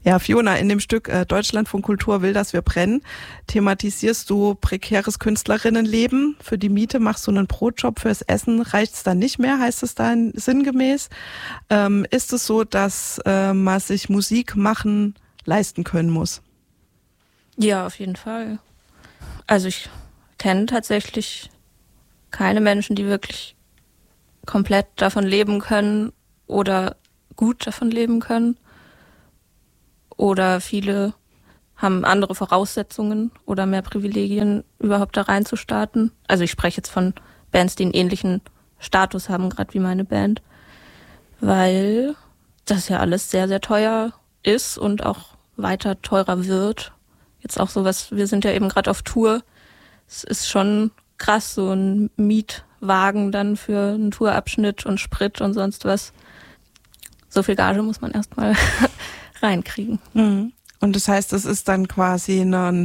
Ja, Fiona, in dem Stück Deutschlandfunk Kultur will, dass wir brennen, thematisierst du prekäres Künstlerinnenleben. Für die Miete machst du einen Brotjob, fürs Essen reicht's dann nicht mehr, heißt es dann sinngemäß. Ist es so, dass man sich Musik machen leisten können muss? Ja, auf jeden Fall. Also ich kenne tatsächlich keine Menschen, die wirklich komplett davon leben können oder gut davon leben können. Oder viele haben andere Voraussetzungen oder mehr Privilegien, überhaupt da reinzustarten. Also ich spreche jetzt von Bands, die einen ähnlichen Status haben, gerade wie meine Band. Weil das ja alles sehr, sehr teuer ist und auch weiter teurer wird. Jetzt auch sowas, wir sind ja eben gerade auf Tour. Es ist schon krass, so ein Mietwagen dann für einen Tourabschnitt und Sprit und sonst was. So viel Gage muss man erstmal reinkriegen. Mhm. Und das heißt, es ist dann quasi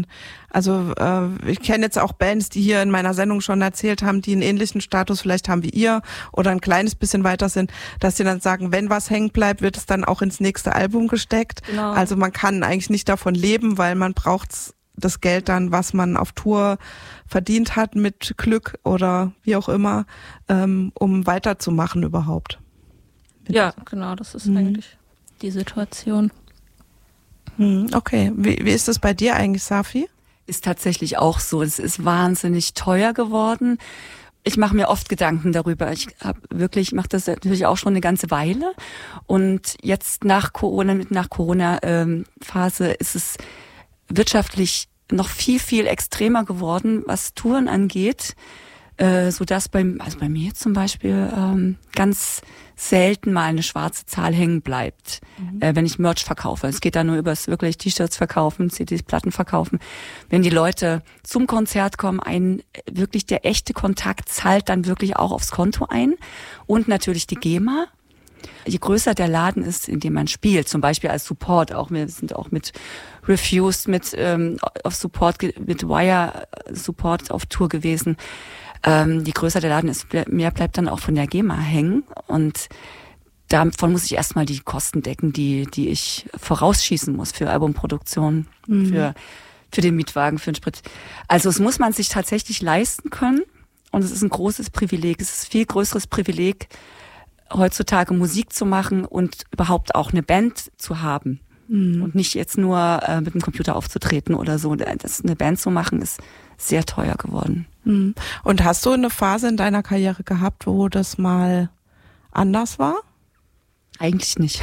ich kenne jetzt auch Bands, die hier in meiner Sendung schon erzählt haben, die einen ähnlichen Status vielleicht haben wie ihr oder ein kleines bisschen weiter sind, dass sie dann sagen, wenn was hängen bleibt, wird es dann auch ins nächste Album gesteckt. Genau. Also man kann eigentlich nicht davon leben, weil man braucht das Geld dann, was man auf Tour verdient hat mit Glück oder wie auch immer, um weiterzumachen überhaupt. Ja, genau, das ist eigentlich die Situation. Okay, wie ist das bei dir eigentlich, Safi? Ist tatsächlich auch so. Es ist wahnsinnig teuer geworden. Ich mache mir oft Gedanken darüber. Ich mache das natürlich auch schon eine ganze Weile. Und jetzt nach Corona-Phase ist es wirtschaftlich noch viel, viel extremer geworden, was Touren angeht. Sodass bei mir zum Beispiel ganz selten mal eine schwarze Zahl hängen bleibt, wenn ich Merch verkaufe. Es geht da nur über wirklich T-Shirts verkaufen, CDs, Platten verkaufen. Wenn die Leute zum Konzert kommen, wirklich der echte Kontakt zahlt dann wirklich auch aufs Konto ein und natürlich die GEMA. Je größer der Laden ist, in dem man spielt, zum Beispiel als Support, wir sind auch mit Refused, mit Wire Support auf Tour gewesen. Je größer der Laden ist, mehr bleibt dann auch von der GEMA hängen und davon muss ich erstmal die Kosten decken, die ich vorausschießen muss für Albumproduktion, für den Mietwagen, für den Sprit. Also es muss man sich tatsächlich leisten können und es ist ein großes Privileg. Es ist ein viel größeres Privileg, heutzutage Musik zu machen und überhaupt auch eine Band zu haben. Und nicht jetzt nur mit dem Computer aufzutreten oder so. Eine Band zu machen ist sehr teuer geworden. Und hast du eine Phase in deiner Karriere gehabt, wo das mal anders war? Eigentlich nicht.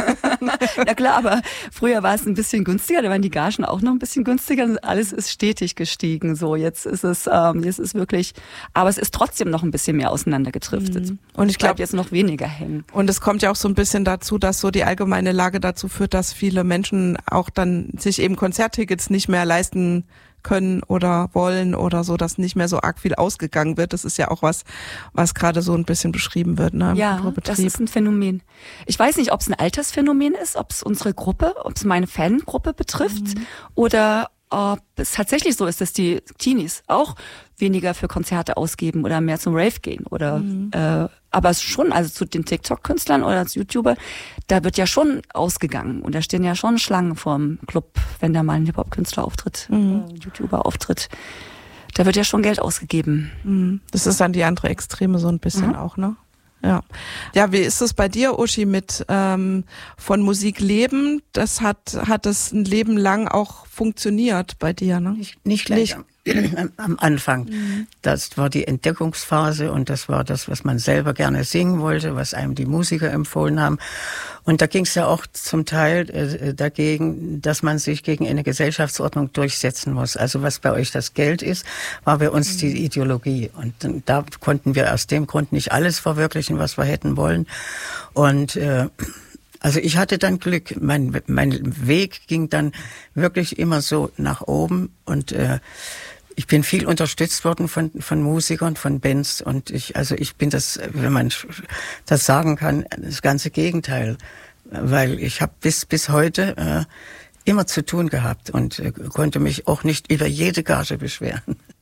Na klar, aber früher war es ein bisschen günstiger, da waren die Gagen auch noch ein bisschen günstiger. Alles ist stetig gestiegen. So, jetzt ist wirklich, aber es ist trotzdem noch ein bisschen mehr auseinandergedriftet. Und ich glaube jetzt noch weniger hängen. Und es kommt ja auch so ein bisschen dazu, dass so die allgemeine Lage dazu führt, dass viele Menschen auch dann sich eben Konzerttickets nicht mehr leisten können oder wollen oder so, dass nicht mehr so arg viel ausgegangen wird. Das ist ja auch was gerade so ein bisschen beschrieben wird, ne? Ja, das ist ein Phänomen. Ich weiß nicht, ob es ein Altersphänomen ist, ob es unsere Gruppe, ob es meine Fangruppe betrifft oder ob es tatsächlich so ist, dass die Teenies auch weniger für Konzerte ausgeben oder mehr zum Rave gehen oder aber schon, also zu den TikTok-Künstlern oder als YouTuber, da wird ja schon ausgegangen und da stehen ja schon Schlangen vorm Club, wenn da mal ein Hip-Hop-Künstler auftritt, YouTuber auftritt. Da wird ja schon Geld ausgegeben. Das ist dann die andere Extreme so ein bisschen auch, ne? Ja. Ja, wie ist es bei dir, Uschi, mit von Musik leben? Das hat es ein Leben lang auch funktioniert bei dir, ne? Nicht gleich am Anfang. Das war die Entdeckungsphase und das war das, was man selber gerne singen wollte, was einem die Musiker empfohlen haben. Und da ging es ja auch zum Teil dagegen, dass man sich gegen eine Gesellschaftsordnung durchsetzen muss. Also was bei euch das Geld ist, war bei uns die Ideologie. Und da konnten wir aus dem Grund nicht alles verwirklichen, was wir hätten wollen. Und also ich hatte dann Glück. Mein Weg ging dann wirklich immer so nach oben und ich bin viel unterstützt worden von Musikern, von Bands und ich bin das, wenn man das sagen kann, das ganze Gegenteil, weil ich habe bis heute immer zu tun gehabt und konnte mich auch nicht über jede Gage beschweren.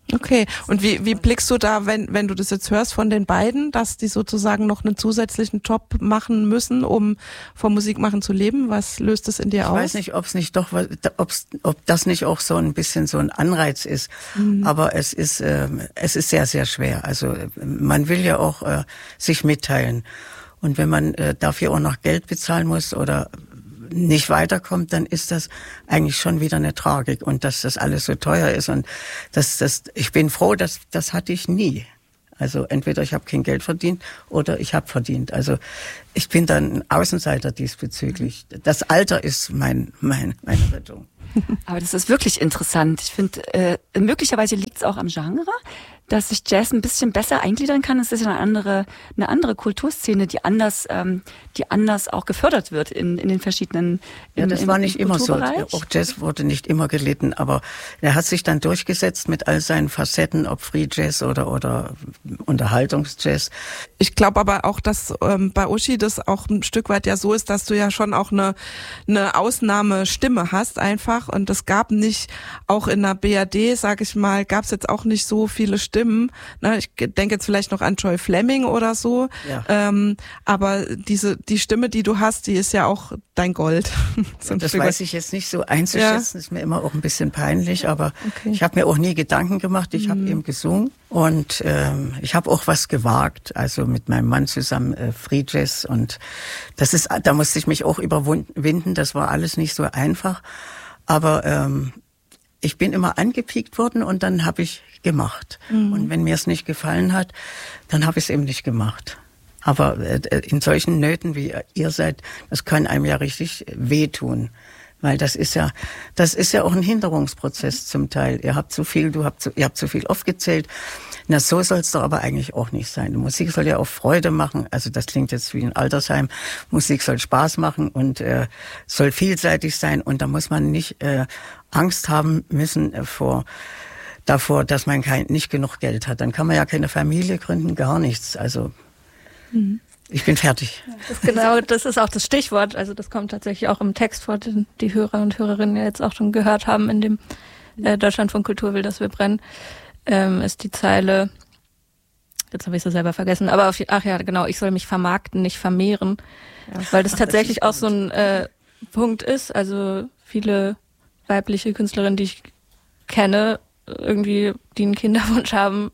Okay, und wie blickst du da, wenn du das jetzt hörst von den beiden, dass die sozusagen noch einen zusätzlichen Job machen müssen, um vom Musikmachen zu leben? Was löst es in dir aus? Ich weiß nicht, ob das nicht auch so ein bisschen so ein Anreiz ist, aber es ist sehr, sehr schwer. Also man will ja auch sich mitteilen. Und wenn man dafür auch noch Geld bezahlen muss oder nicht weiterkommt, dann ist das eigentlich schon wieder eine Tragik und dass das alles so teuer ist und ich bin froh, dass das hatte ich nie. Also entweder ich habe kein Geld verdient oder ich habe verdient. Also ich bin dann ein Außenseiter diesbezüglich. Das Alter ist meine Rettung. Aber das ist wirklich interessant. Ich finde, möglicherweise liegt es auch am Genre, dass sich Jazz ein bisschen besser eingliedern kann. Es ist ja eine andere Kulturszene, die anders auch gefördert wird in den verschiedenen. Ja, das war nicht immer so. Auch Jazz wurde nicht immer gelitten, aber er hat sich dann durchgesetzt mit all seinen Facetten, ob Free Jazz oder Unterhaltungsjazz. Ich glaube aber auch, dass bei Uschi das auch ein Stück weit ja so ist, dass du ja schon auch eine Ausnahmestimme hast einfach und es gab nicht, auch in der BRD, sag ich mal, gab es jetzt auch nicht so viele Stimmen. Ich denke jetzt vielleicht noch an Joy Fleming oder so, ja. Aber die Stimme, die du hast, die ist ja auch dein Gold. So das weiß ich jetzt nicht so einzuschätzen, ist mir immer auch ein bisschen peinlich, aber ich habe mir auch nie Gedanken gemacht, ich habe eben gesungen und ich habe auch was gewagt, also mit meinem Mann zusammen Free Jazz und da musste ich mich auch überwinden, das war alles nicht so einfach, aber ich bin immer angepiekt worden und dann habe ich gemacht. Und wenn mir es nicht gefallen hat, dann habe ich es eben nicht gemacht. Aber in solchen Nöten, wie ihr seid, das kann einem ja richtig wehtun. Weil das ist ja auch ein Hinderungsprozess zum Teil. Ihr habt zu viel, ihr habt zu viel aufgezählt. Na, so soll es doch aber eigentlich auch nicht sein. Die Musik soll ja auch Freude machen. Also das klingt jetzt wie ein Altersheim. Musik soll Spaß machen und soll vielseitig sein. Und da muss man nicht Angst haben müssen davor, dass man nicht genug Geld hat. Dann kann man ja keine Familie gründen, gar nichts. Also ich bin fertig. Das ist auch das Stichwort. Also das kommt tatsächlich auch im Text vor, den die Hörer und Hörerinnen ja jetzt auch schon gehört haben, in dem Deutschlandfunk Kultur will, dass wir brennen, ist die Zeile, jetzt habe ich sie selber vergessen, aber ich soll mich vermarkten, nicht vermehren. Ja. Weil das tatsächlich auch so ein Punkt ist. Also viele weibliche Künstlerinnen, die ich kenne, irgendwie, die einen Kinderwunsch haben,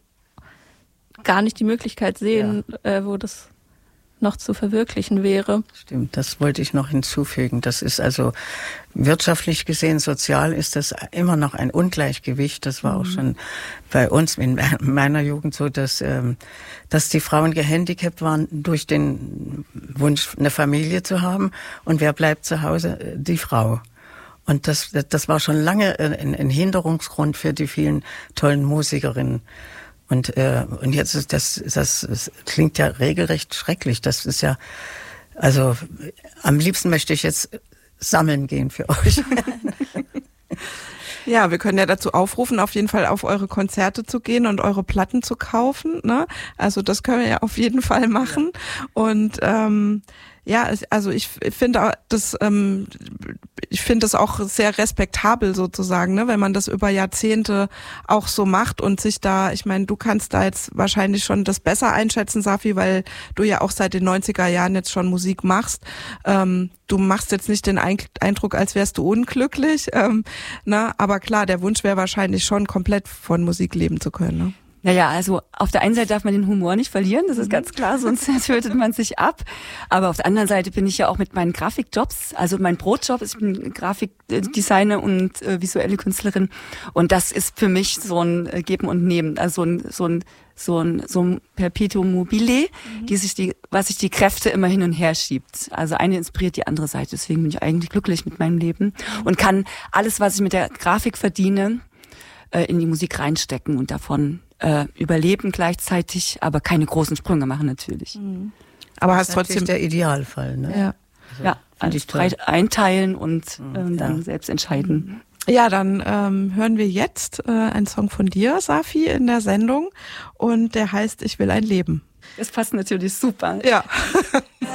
gar nicht die Möglichkeit sehen, wo das noch zu verwirklichen wäre. Stimmt, das wollte ich noch hinzufügen. Das ist also wirtschaftlich gesehen, sozial ist das immer noch ein Ungleichgewicht. Das war auch schon bei uns in meiner Jugend so, dass die Frauen gehandicapt waren durch den Wunsch, eine Familie zu haben. Und wer bleibt zu Hause? Die Frau. Und das war schon lange ein Hinderungsgrund für die vielen tollen Musikerinnen. Und jetzt ist das klingt ja regelrecht schrecklich. Das ist ja, also am liebsten möchte ich jetzt sammeln gehen für euch. Ja, wir können ja dazu aufrufen, auf jeden Fall auf eure Konzerte zu gehen und eure Platten zu kaufen, ne? Also das können wir ja auf jeden Fall machen. Ja. Und also ich finde das auch sehr respektabel sozusagen, ne, wenn man das über Jahrzehnte auch so macht und sich da, ich meine, du kannst da jetzt wahrscheinlich schon das besser einschätzen, Safi, weil du ja auch seit den 90er Jahren jetzt schon Musik machst. Du machst jetzt nicht den Eindruck, als wärst du unglücklich, aber klar, der Wunsch wäre wahrscheinlich schon, komplett von Musik leben zu können, ne? Naja, also auf der einen Seite darf man den Humor nicht verlieren, das ist ganz klar, sonst tötet man sich ab. Aber auf der anderen Seite bin ich ja auch mit meinen Grafikjobs, also mein Brotjob ist, ich bin Grafikdesigner und visuelle Künstlerin und das ist für mich so ein Geben und Nehmen, also so ein Perpetuum mobile, was sich die Kräfte immer hin und her schiebt. Also eine inspiriert die andere Seite, deswegen bin ich eigentlich glücklich mit meinem Leben und kann alles, was ich mit der Grafik verdiene, in die Musik reinstecken und davon überleben gleichzeitig, aber keine großen Sprünge machen natürlich. Aber hast trotzdem der Idealfall, ne? Ja, also, ja, alles frei einteilen und dann selbst entscheiden. Ja, dann hören wir jetzt einen Song von dir, Safi, in der Sendung und der heißt Ich will ein Leben. Das passt natürlich super. Ja.